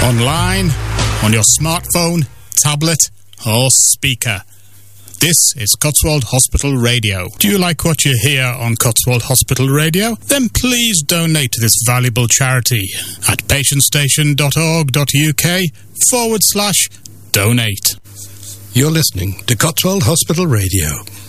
online, on your smartphone, tablet, or speaker. This is Cotswold Hospital Radio. Do you like what you hear on Cotswold Hospital Radio? Then please donate to this valuable charity at patientstation.org.uk/donate. You're listening to Cotswold Hospital Radio.